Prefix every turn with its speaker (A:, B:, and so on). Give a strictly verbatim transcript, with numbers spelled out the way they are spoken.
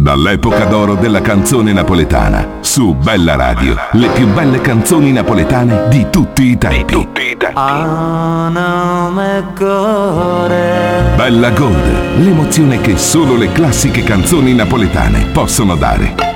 A: Dall'epoca d'oro della canzone napoletana, su Bella Radio, le più belle canzoni napoletane di tutti i tempi. Di tutti i tempi. Bella Gold, l'emozione che solo le classiche canzoni napoletane possono dare.